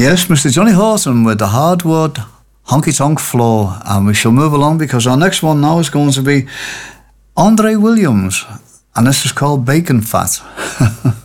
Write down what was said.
Yes, Mr. Johnny Horton with the Hardwood Honky Tonk Floor. And we shall move along because our next one now is going to be Andre Williams. And this is called Bacon Fat.